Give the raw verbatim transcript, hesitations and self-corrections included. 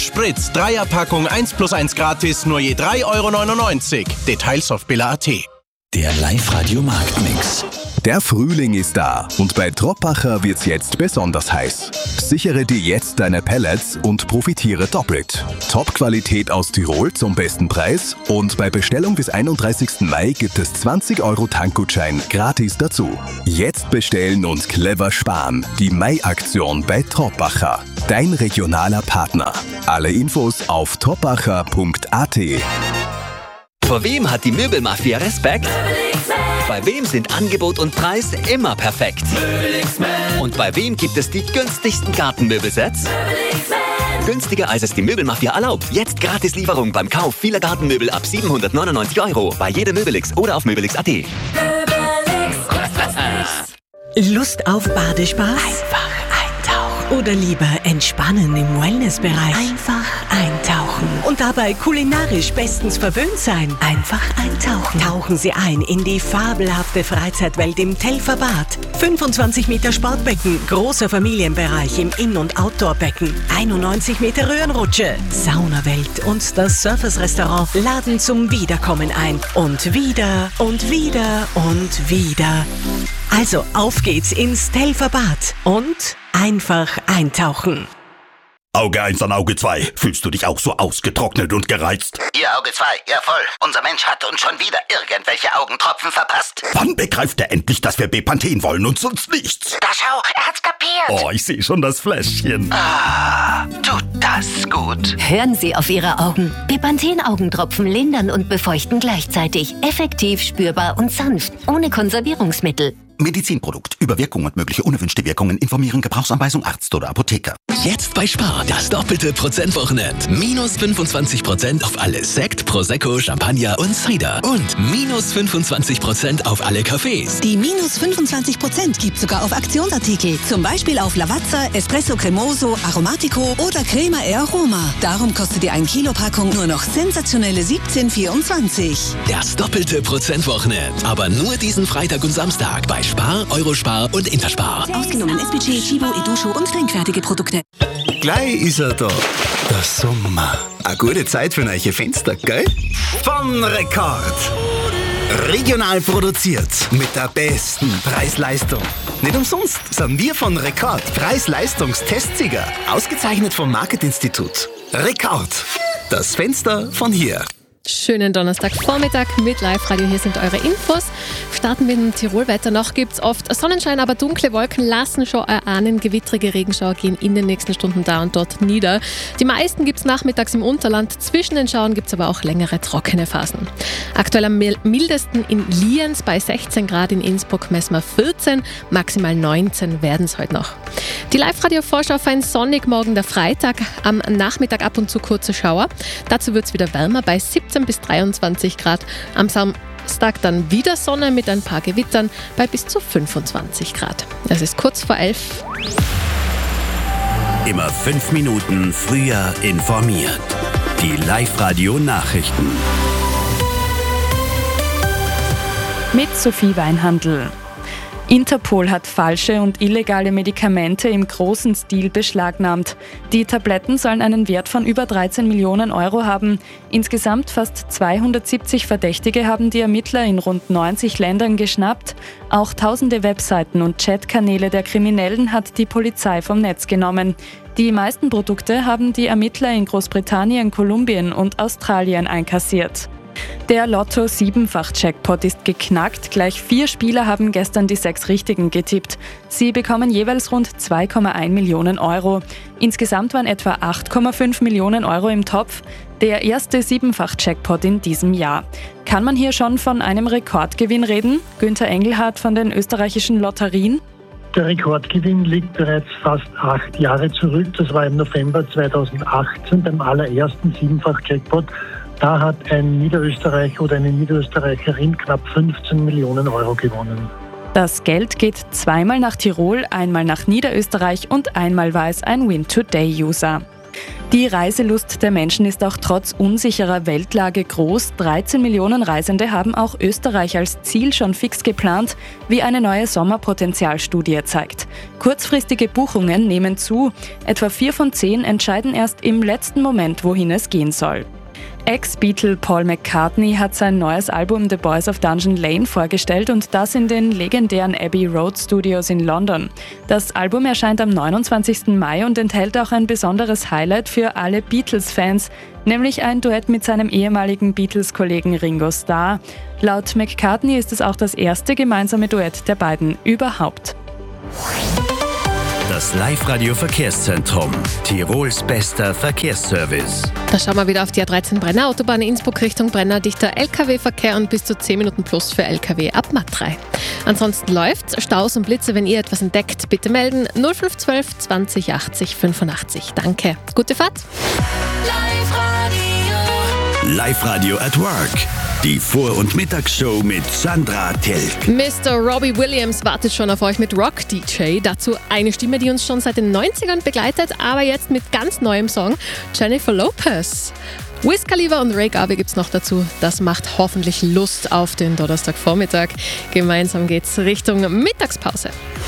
Spritz, Dreierpackung eins plus eins gratis, nur je drei Euro neunundneunzig. Details auf billa punkt at. Der Live-Radio-Marktmix. Der Frühling ist da und bei Troppacher wird's jetzt besonders heiß. Sichere dir jetzt deine Pellets und profitiere doppelt. Top-Qualität aus Tirol zum besten Preis und bei Bestellung bis einunddreißigsten Mai gibt es zwanzig Euro Tankgutschein gratis dazu. Jetzt bestellen und clever sparen. Die Mai-Aktion bei Troppacher. Dein regionaler Partner. Alle Infos auf troppacher punkt at. Vor wem hat die Möbelmafia Respekt? Bei wem sind Angebot und Preis immer perfekt? Und bei wem gibt es die günstigsten Gartenmöbelsets? Günstiger als es die Möbelmafia erlaubt. Jetzt gratis Lieferung beim Kauf vieler Gartenmöbel ab siebenhundertneunundneunzig Euro bei jedem Möbelix oder auf möbelix punkt at. Lust auf Badespaß? Einfach eintauchen. Oder lieber entspannen im Wellnessbereich? Einfach eintauchen. Und dabei kulinarisch bestens verwöhnt sein? Einfach eintauchen. Tauchen Sie ein in die fabelhafte Freizeitwelt im Telferbad. fünfundzwanzig Meter Sportbecken, großer Familienbereich im In- und Outdoorbecken, einundneunzig Meter Röhrenrutsche, Saunawelt und das Surfers-Restaurant laden zum Wiederkommen ein. Und wieder und wieder und wieder. Also auf geht's ins Telferbad und einfach eintauchen. Auge eins an Auge zwei. Fühlst du dich auch so ausgetrocknet und gereizt? Ihr Auge zwei, ja voll. Unser Mensch hat uns schon wieder irgendwelche Augentropfen verpasst. Wann begreift er endlich, dass wir Bepanthen wollen und sonst nichts? Da schau, er hat's kapiert. Oh, ich sehe schon das Fläschchen. Ah, tut das gut. Hören Sie auf Ihre Augen. Bepanthen-Augentropfen lindern und befeuchten gleichzeitig. Effektiv, spürbar und sanft. Ohne Konservierungsmittel. Medizinprodukt. Über Wirkung und mögliche unerwünschte Wirkungen informieren. Gebrauchsanweisung Arzt oder Apotheker. Jetzt bei Spar das doppelte Prozentwochenend. Minus fünfundzwanzig Prozent auf alle Sekt, Prosecco, Champagner und Cider. Und minus fünfundzwanzig Prozent auf alle Cafés. Die minus fünfundzwanzig Prozent gibt sogar auf Aktionsartikel. Zum Beispiel auf Lavazza, Espresso Cremoso, Aromatico oder Crema e Aroma. Darum kostet die ein Kilo Packung nur noch sensationelle siebzehn vierundzwanzig. Das doppelte Prozentwochenend. Aber nur diesen Freitag und Samstag bei Spar, Eurospar und Interspar. Ausgenommen S P G, Chibo, Edusho und trinkfertige Produkte. Gleich ist er da. Der Sommer. Eine gute Zeit für neue Fenster, gell? Von Rekord. Regional produziert. Mit der besten Preis-Leistung. Nicht umsonst sind wir von Rekord Preis-Leistungs-Testsieger. Ausgezeichnet vom Marketinstitut. Rekord. Das Fenster von hier. Schönen Donnerstagvormittag mit Live-Radio. Hier sind eure Infos. Starten wir in Tirol weiter. Noch gibt es oft Sonnenschein, aber dunkle Wolken lassen schon erahnen. Gewittrige Regenschauer gehen in den nächsten Stunden da und dort nieder. Die meisten gibt es nachmittags im Unterland. Zwischen den Schauern gibt es aber auch längere trockene Phasen. Aktuell am mildesten in Lienz bei sechzehn Grad, in Innsbruck messen wir vierzehn, maximal neunzehn werden es heute noch. Die Live-Radio-Vorschau auf einen sonnig morgen der Freitag. Am Nachmittag ab und zu kurze Schauer. Dazu wird es wieder wärmer bei siebzehn bis dreiundzwanzig Grad. Am Samstag dann wieder Sonne mit ein paar Gewittern bei bis zu fünfundzwanzig Grad. Es ist kurz vor elf. Immer fünf Minuten früher informiert. Die Live-Radio-Nachrichten. Mit Sophie Weinhandl. Interpol hat falsche und illegale Medikamente im großen Stil beschlagnahmt. Die Tabletten sollen einen Wert von über dreizehn Millionen Euro haben. Insgesamt fast zweihundertsiebzig Verdächtige haben die Ermittler in rund neunzig Ländern geschnappt. Auch tausende Webseiten und Chatkanäle der Kriminellen hat die Polizei vom Netz genommen. Die meisten Produkte haben die Ermittler in Großbritannien, Kolumbien und Australien einkassiert. Der Lotto-Siebenfach-Jackpot ist geknackt. Gleich vier Spieler haben gestern die sechs Richtigen getippt. Sie bekommen jeweils rund zwei Komma eins Millionen Euro. Insgesamt waren etwa acht Komma fünf Millionen Euro im Topf. Der erste Siebenfach-Jackpot in diesem Jahr. Kann man hier schon von einem Rekordgewinn reden? Günther Engelhardt von den österreichischen Lotterien. Der Rekordgewinn liegt bereits fast acht Jahre zurück. Das war im November zweitausendachtzehn beim allerersten Siebenfach-Jackpot. Da hat ein Niederösterreicher oder eine Niederösterreicherin knapp fünfzehn Millionen Euro gewonnen. Das Geld geht zweimal nach Tirol, einmal nach Niederösterreich und einmal war es ein Win-Today-User. Die Reiselust der Menschen ist auch trotz unsicherer Weltlage groß. dreizehn Millionen Reisende haben auch Österreich als Ziel schon fix geplant, wie eine neue Sommerpotenzialstudie zeigt. Kurzfristige Buchungen nehmen zu. Etwa vier von zehn entscheiden erst im letzten Moment, wohin es gehen soll. Ex-Beatle Paul McCartney hat sein neues Album The Boys of Dungeon Lane vorgestellt und das in den legendären Abbey Road Studios in London. Das Album erscheint am neunundzwanzigsten Mai und enthält auch ein besonderes Highlight für alle Beatles-Fans, nämlich ein Duett mit seinem ehemaligen Beatles-Kollegen Ringo Starr. Laut McCartney ist es auch das erste gemeinsame Duett der beiden überhaupt. Das Live-Radio-Verkehrszentrum. Tirols bester Verkehrsservice. Da schauen wir wieder auf die A dreizehn Brenner Autobahn Innsbruck Richtung Brenner. Dichter L K W-Verkehr und bis zu zehn Minuten plus für L K W ab Matt drei. Ansonsten läuft's. Staus und Blitze, wenn ihr etwas entdeckt, bitte melden. null fünf eins zwei zwanzig achtzig fünfundachtzig. Danke. Gute Fahrt. Live-Radio at Work. Die Vor- und Mittagsshow mit Sandra Telk. Mister Robbie Williams wartet schon auf euch mit Rock D J. Dazu eine Stimme, die uns schon seit den neunzigern begleitet, aber jetzt mit ganz neuem Song. Jennifer Lopez. Wiz Khalifa und Ray Garvey gibt's noch dazu. Das macht hoffentlich Lust auf den Donnerstagvormittag. Gemeinsam geht's Richtung Mittagspause.